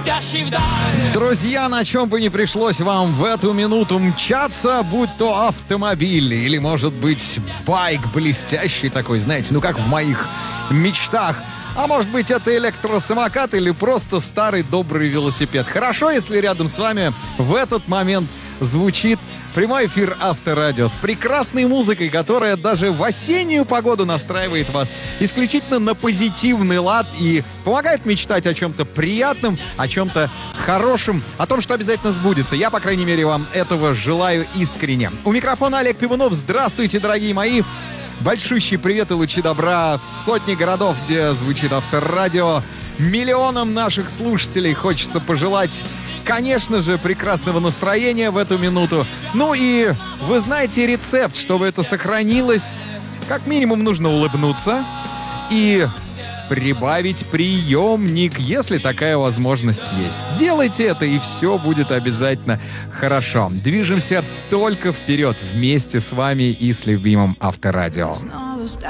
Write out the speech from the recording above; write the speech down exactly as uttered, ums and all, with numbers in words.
летящий вдаль. Друзья, на чем бы ни пришлось вам в эту минуту мчаться, будь то автомобиль или, может быть, байк блестящий такой, знаете, ну как в моих мечтах. А может быть, это электросамокат или просто старый добрый велосипед. Хорошо, если рядом с вами в этот момент звучит прямой эфир Авторадио с прекрасной музыкой, которая даже в осеннюю погоду настраивает вас исключительно на позитивный лад и помогает мечтать о чем-то приятном, о чем-то хорошем, о том, что обязательно сбудется. Я, по крайней мере, вам этого желаю искренне. У микрофона Олег Пивунов. Здравствуйте, дорогие мои. Большущий привет и лучи добра в сотни городов, где звучит Авторадио. Миллионам наших слушателей хочется пожелать, конечно же, прекрасного настроения в эту минуту. Ну и вы знаете рецепт, чтобы это сохранилось. Как минимум нужно улыбнуться и прибавить приемник, если такая возможность есть. Делайте это, и все будет обязательно хорошо. Движемся только вперед вместе с вами и с любимым Авторадио.